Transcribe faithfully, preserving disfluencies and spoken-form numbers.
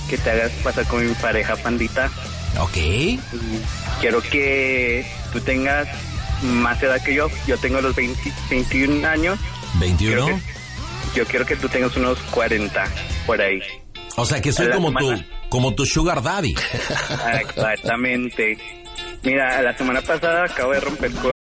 que te hagas pasar con mi pareja, Pandita. Ok. Y quiero que tú tengas más edad que yo. Yo tengo los veinte, veintiún años. ¿veintiuno? Quiero que, yo quiero que tú tengas unos cuarenta, por ahí. O sea, que soy como tu, como tu sugar daddy. Exactamente. Mira, la semana pasada acabo de romper con